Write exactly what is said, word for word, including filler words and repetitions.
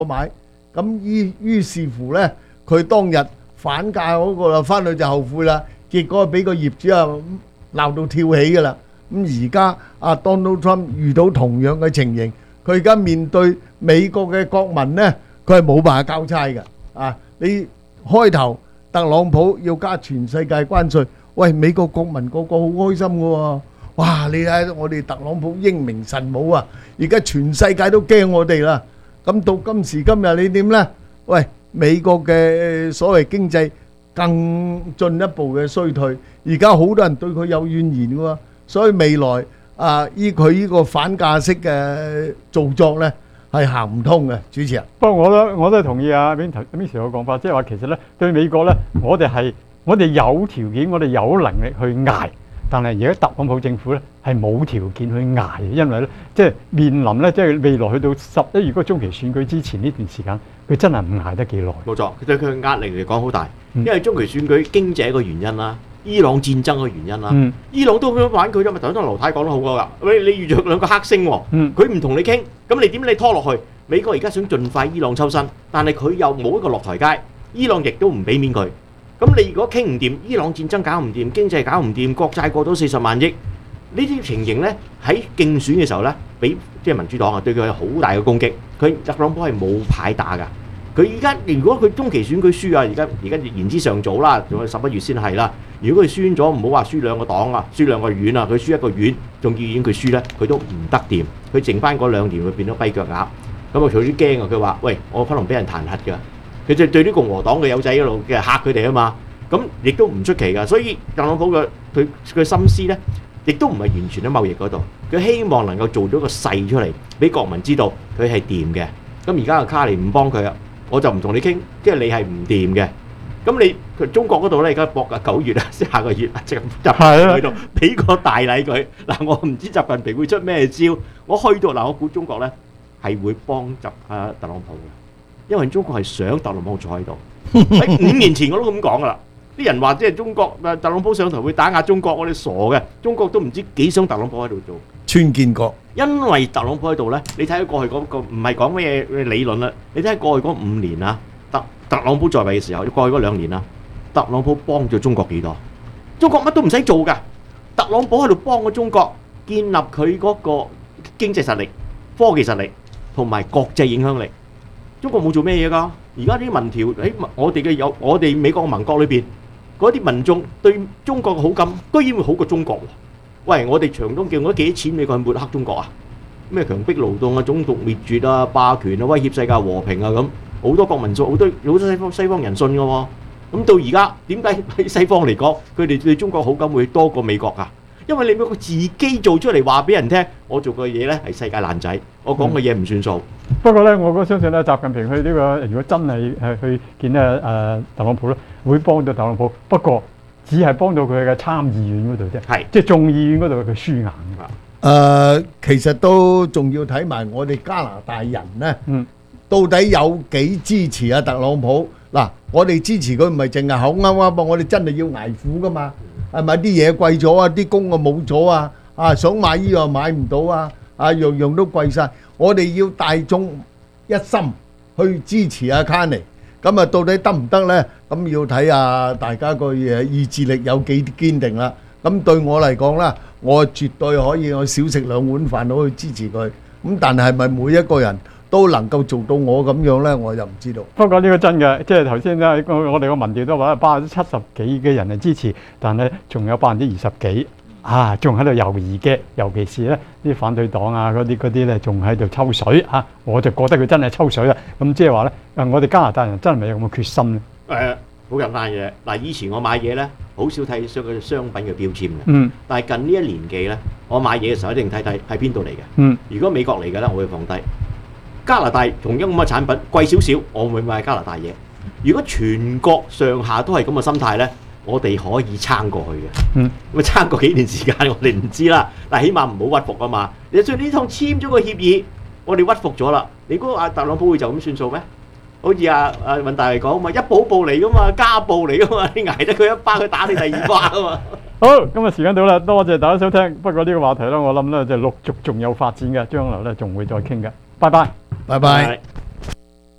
買，咁於於是乎咧，佢當日反價嗰個啦，翻去就後悔啦，結果俾個業主啊鬧到跳起㗎啦。咁而家阿 Donald Trump 遇到同樣嘅情形，佢而家面對美國嘅國民咧，佢係冇辦法交差嘅。啊，你開頭特朗普要加全世界關稅，喂，美國國民個個好開心㗎喎。哇！你睇我哋特朗普英明神武啊，而家全世界都驚我哋啦。咁到今時今日你點呢？喂，美國嘅所謂經濟更進一步嘅衰退，而家好多人對佢有怨言喎。所以未來啊，依佢呢個反價式嘅造作呢，係行唔通嘅，主持人。 不過我都我都同意啊 Vincent 嘅講法，即係話其實咧對美國咧，我哋係我哋有條件，我哋有能力去捱。但係而家特朗普政府咧係冇條件去捱嘅，因為咧即係面臨咧即係未來去到十一月嗰個中期選舉之前呢段時間，佢真係唔捱得幾耐。 冇錯，佢對佢嘅壓力嚟講好大，因為中期選舉經濟一個原因啦，伊朗戰爭嘅原因啦， 嗯、 伊朗都咁樣玩佢啫嘛。頭先劉太講得好過㗎，你你遇著兩個黑星喎，佢唔同你傾，咁你點你拖落去？美國而家想盡快伊朗抽身，但係佢又冇一個落台階，伊朗亦都唔俾面佢。咁你如果傾唔掂，伊朗戰爭搞唔掂，經濟搞唔掂，國債過到四十萬億，呢啲情形咧喺競選嘅時候咧，俾即係民主黨啊對佢有好大嘅攻擊。佢特朗普係冇牌打㗎。佢而家如果佢中期選舉輸啊，而家而家言之尚早啦，仲有十一月先係啦。如果佢輸咗，唔好話輸兩個黨啊，輸兩個縣啊，佢輸一個縣，眾議院佢輸咧，佢都唔得掂。佢剩翻嗰兩年會變咗跛腳鴨。咁啊，佢啲驚啊！佢話：喂，我可能俾人彈劾㗎。佢就對啲共和黨嘅友仔一路嘅嚇佢哋啊嘛，咁亦都唔出奇噶。所以特朗普嘅佢佢心思咧，亦都唔係完全喺貿易嗰度，佢希望能夠做咗個勢出嚟，俾國民知道佢係掂嘅。咁而家個卡尼唔幫佢啊，我就唔同你傾，即係你係唔掂嘅。咁你佢中國嗰度咧，而家搏啊九月啊，下個月啊，即係習近平去到俾個大禮佢。嗱，我唔知習近平會出咩招。我去到嗱，我估中國咧係會幫習啊特朗普嘅。因為中國係想特朗普坐喺度，喺五年前我都咁講噶啦。啲人話即係中國特朗普上台會打壓中國，我哋傻嘅。中國都唔知幾想特朗普喺度做。 川建國， 因為特朗普喺度咧，你睇下過去嗰個唔係講咩理論啦，你睇下過去嗰五年啊，特特朗普在位嘅時候，過去嗰兩年啊，特朗普幫咗中國幾多？中國乜都唔使做㗎，特朗普喺度幫咗中國建立佢嗰個經濟實力、科技實力同埋國際影響力。中國冇做咩嘢㗎？而家啲民調喺我哋嘅有我哋美國嘅盟國裏邊，嗰啲民眾對中國嘅好感，居然會好過中國喎！喂，我哋長東叫咗幾多錢美國去抹黑中國啊？咩強迫勞動啊、種族滅絕啊、霸權啊、威脅世界和平啊咁，好多國民族好多好多西方西方人信㗎喎。咁到而家點解喺西方嚟講，佢哋對中國好感會多過美國㗎？因為你美國自己做出嚟話俾人聽，我做嘅嘢咧係世界爛仔，我講嘅嘢唔算數。 嗯、不過咧，我都相信咧，習近平去呢、這個如果真係係去見咧誒、呃、特朗普咧，會幫到特朗普。不過只係幫到佢嘅參議院嗰度啫，係即係眾議院嗰度佢輸硬㗎。誒、 呃，其實都仲要睇埋我哋加拿大人咧，嗯，到底有幾支持啊特朗普？嗱，我哋支持佢唔係淨係口啱啱噃，我哋真係要捱苦㗎嘛。係咪啲嘢貴咗啊？啲工啊冇咗啊！啊，想買依樣買唔到啊！啊，樣樣都貴晒。我哋要大眾一心去支持阿卡尼。咁啊，到底得唔得呢？咁要睇下大家個誒意志力有幾堅定啦。咁對我嚟講啦，我絕對可以我少食兩碗飯都去支持佢。咁但係咪每一個人都能夠做到我咁樣呢？我就唔知道。 不過呢個真嘅，即係頭先咧，我哋個民調都話百分之七十幾嘅人係支持，但係仲有百分之二十幾啊，仲喺度猶豫嘅。尤其是咧啲反對黨啊，嗰啲嗰啲咧，仲喺度抽水啊。我就覺得佢真係抽水啦。咁即係話咧，誒，我哋加拿大人真係咪有咁嘅決心咧？ 誒，好簡單嘅。嗱，以前我買嘢咧，好少睇上佢商品嘅標籤嘅。 嗯。但係近呢一年幾咧，我買嘢嘅時候一定睇睇係邊度嚟嘅。 嗯。 如果美國嚟嘅咧，我會放低。加拿大同樣咁嘅產品貴少少，我會買加拿大嘢。如果全國上下都係咁嘅心態咧，我哋可以撐過去嘅。嗯，咁撐過幾段時間我哋唔知啦，但係起碼唔好屈服啊嘛。你所以呢趟簽咗個協議，我哋屈服咗啦。你估阿特朗普會就咁算數咩？好似阿阿尹大嚟講嘛，一步步嚟噶嘛，家暴嚟噶嘛，你捱得佢一巴，佢打你第二巴啊嘛。 好，今日時間到啦，多謝大家收聽。不過呢個話題咧，我諗咧就陸續仲有發展嘅，將來咧仲會再傾嘅。拜拜， 拜拜。